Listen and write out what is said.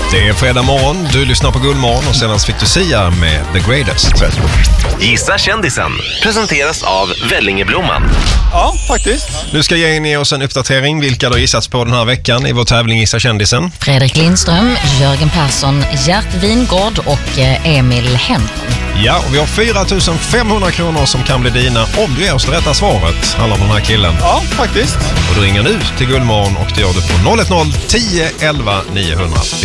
Det är fredag morgon, du lyssnar på Guldmorgon och senast fick du Sia med The Greatest. Gissa kändisen presenteras av Vellingeblomman. Ja, faktiskt. Nu ska jag ge oss en uppdatering vilka du har gissats på den här veckan i vår tävling Gissa kändisen. Fredrik Lindström, Jörgen Persson, Gert Wingård och Emil Henron. Ja, och vi har 4 500 kronor som kan bli dina om du ger oss det rätta svaret. Handlar om den här killen. Ja, faktiskt. Och du ringer nu till Guldmorgon och det gör du på 010 11 900.